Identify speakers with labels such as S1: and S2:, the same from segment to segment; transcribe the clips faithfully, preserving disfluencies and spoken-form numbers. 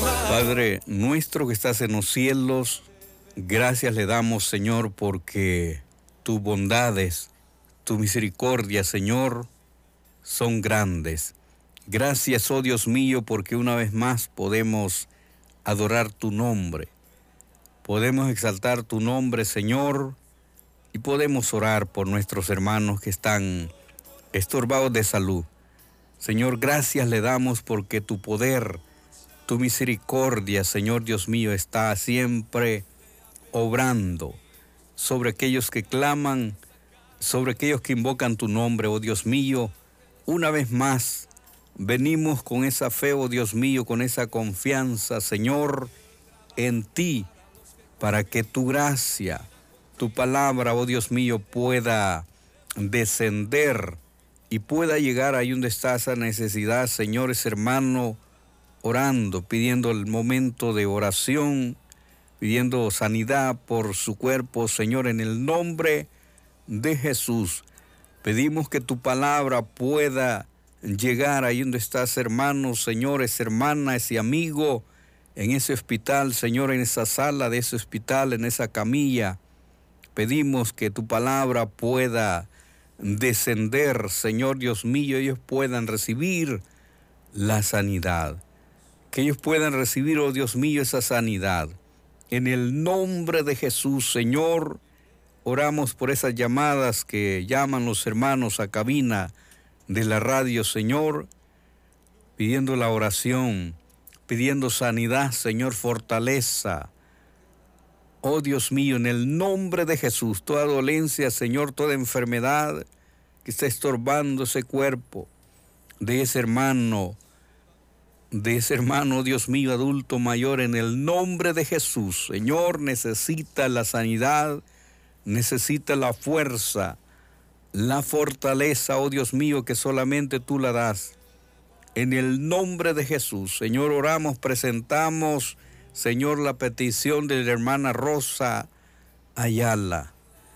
S1: Padre nuestro que estás en los cielos, gracias le damos, Señor, porque tus bondades, tu misericordia, Señor, son grandes. Gracias, oh Dios mío, porque una vez más podemos adorar tu nombre. Podemos exaltar tu nombre, Señor, y podemos orar por nuestros hermanos que están estorbados de salud. Señor, gracias le damos porque tu poder, tu misericordia, Señor Dios mío, está siempre obrando sobre aquellos que claman, sobre aquellos que invocan tu nombre, oh Dios mío. Una vez más, venimos con esa fe, oh Dios mío, con esa confianza, Señor, en ti, para que tu gracia, tu palabra, oh Dios mío, pueda descender y pueda llegar ahí donde está esa necesidad, señores hermanos, orando, pidiendo el momento de oración, pidiendo sanidad por su cuerpo, Señor, en el nombre de Jesús. Pedimos que tu palabra pueda llegar ahí donde estás, hermanos, señores, hermanas y amigos, en ese hospital, Señor, en esa sala de ese hospital, en esa camilla. Pedimos que tu palabra pueda descender, Señor Dios mío, ellos puedan recibir la sanidad. Que ellos puedan recibir, oh Dios mío, esa sanidad. En el nombre de Jesús, Señor, oramos por esas llamadas que llaman los hermanos a cabina de la radio, Señor, pidiendo la oración, pidiendo sanidad, Señor, fortaleza. Oh Dios mío, en el nombre de Jesús, toda dolencia, Señor, toda enfermedad que está estorbando ese cuerpo de ese hermano, de ese hermano, Dios mío, adulto mayor, en el nombre de Jesús, Señor, necesita la sanidad, necesita la fuerza, la fortaleza, oh Dios mío, que solamente tú la das. En el nombre de Jesús, Señor, oramos, presentamos, Señor, la petición de la hermana Rosa Ayala.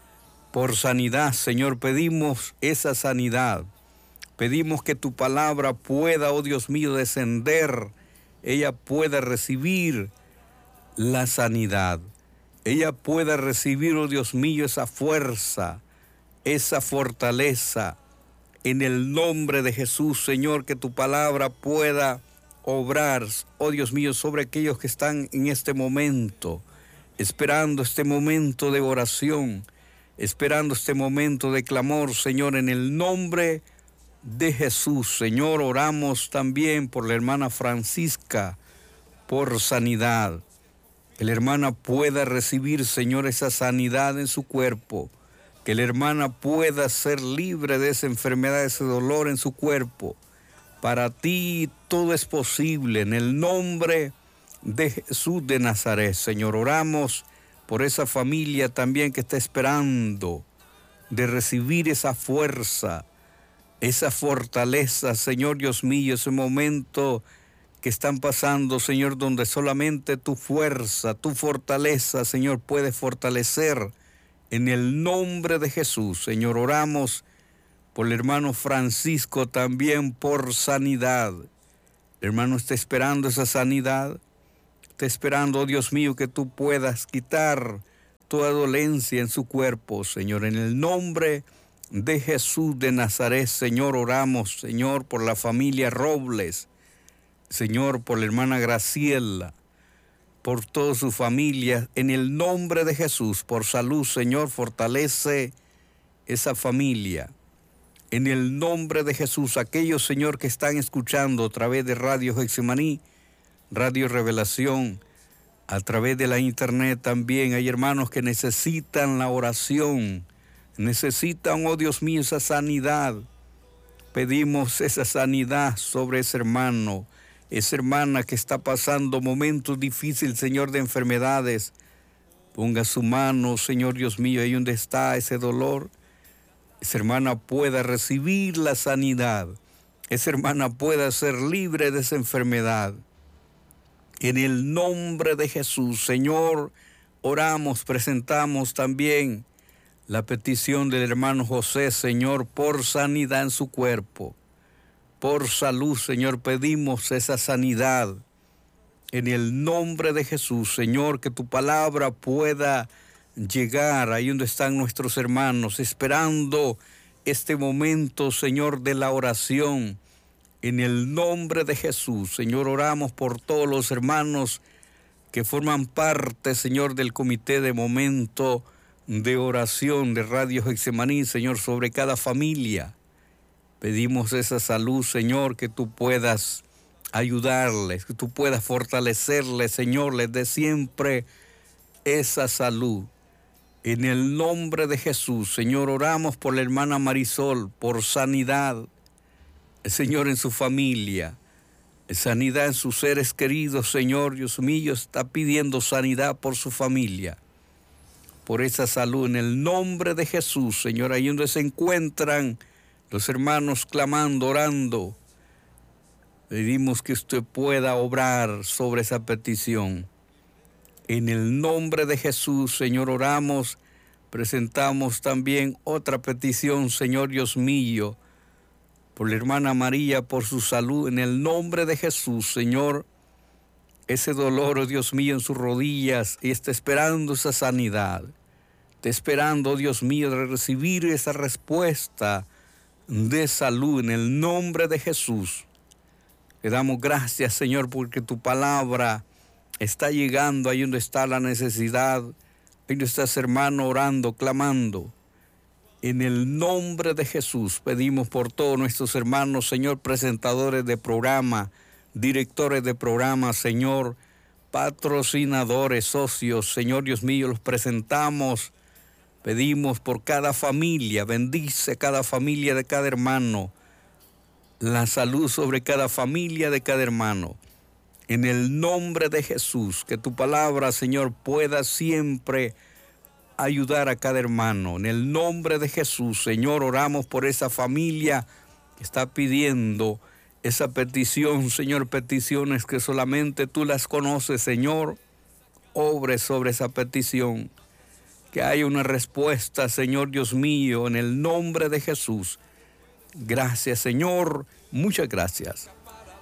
S1: Por sanidad, Señor, pedimos esa sanidad. Pedimos que tu palabra pueda, oh Dios mío, descender. Ella pueda recibir la sanidad. Ella pueda recibir, oh Dios mío, esa fuerza, esa fortaleza. En el nombre de Jesús, Señor, que tu palabra pueda obrar, oh Dios mío, sobre aquellos que están en este momento, esperando este momento de oración, esperando este momento de clamor, Señor, en el nombre de Jesús. Señor, oramos también por la hermana Francisca, por sanidad. Que la hermana pueda recibir, Señor, esa sanidad en su cuerpo. Que la hermana pueda ser libre de esa enfermedad, de ese dolor en su cuerpo. Para ti todo es posible. En el nombre de Jesús de Nazaret, Señor, oramos por esa familia también que está esperando de recibir esa fuerza, esa fortaleza, Señor Dios mío, ese momento que están pasando, Señor, donde solamente tu fuerza, tu fortaleza, Señor, puede fortalecer. En el nombre de Jesús, Señor, oramos por el hermano Francisco también por sanidad. El hermano está esperando esa sanidad. Está esperando, oh Dios mío, que tú puedas quitar toda dolencia en su cuerpo, Señor. En el nombre de Jesús de Nazaret, Señor, oramos, Señor, por la familia Robles. Señor, por la hermana Graciela, por toda su familia, en el nombre de Jesús, por salud, Señor, fortalece esa familia. En el nombre de Jesús, aquellos, Señor, que están escuchando a través de Radio Getsemaní, Radio Revelación, a través de la internet también, hay hermanos que necesitan la oración, necesitan, oh Dios mío, esa sanidad. Pedimos esa sanidad sobre ese hermano, esa hermana que está pasando momentos difíciles, Señor, de enfermedades. Ponga su mano, Señor Dios mío, ahí donde está ese dolor. Esa hermana pueda recibir la sanidad. Esa hermana pueda ser libre de esa enfermedad. En el nombre de Jesús, Señor, oramos, presentamos también la petición del hermano José, Señor, por sanidad en su cuerpo. Por salud, Señor, pedimos esa sanidad. En el nombre de Jesús, Señor, que tu palabra pueda llegar ahí donde están nuestros hermanos, esperando este momento, Señor, de la oración. En el nombre de Jesús, Señor, oramos por todos los hermanos que forman parte, Señor, del comité de momento de oración de Radio Getsemaní, Señor, sobre cada familia. Pedimos esa salud, Señor, que tú puedas ayudarles, que tú puedas fortalecerles, Señor, les dé siempre esa salud. En el nombre de Jesús, Señor, oramos por la hermana Marisol, por sanidad, Señor, en su familia, sanidad en sus seres queridos, Señor, Dios mío, está pidiendo sanidad por su familia, por esa salud, en el nombre de Jesús, Señor, ahí donde se encuentran los hermanos clamando, orando, pedimos que usted pueda obrar sobre esa petición. En el nombre de Jesús, Señor, oramos, presentamos también otra petición, Señor Dios mío, por la hermana María, por su salud, en el nombre de Jesús, Señor, ese dolor, oh Dios mío, en sus rodillas, y está esperando esa sanidad, está esperando, oh Dios mío, de recibir esa respuesta de salud, en el nombre de Jesús. Le damos gracias, Señor, porque tu palabra está llegando ahí donde está la necesidad, ahí donde estás, hermano, orando, clamando. En el nombre de Jesús pedimos por todos nuestros hermanos, Señor, presentadores de programa, directores de programa, Señor, patrocinadores, socios, Señor Dios mío, los presentamos. Pedimos por cada familia, bendice cada familia de cada hermano, la salud sobre cada familia de cada hermano. En el nombre de Jesús, que tu palabra, Señor, pueda siempre ayudar a cada hermano. En el nombre de Jesús, Señor, oramos por esa familia que está pidiendo esa petición, Señor, peticiones que solamente tú las conoces, Señor. Obre sobre esa petición, que haya una respuesta, Señor Dios mío, en el nombre de Jesús. Gracias, Señor, muchas gracias.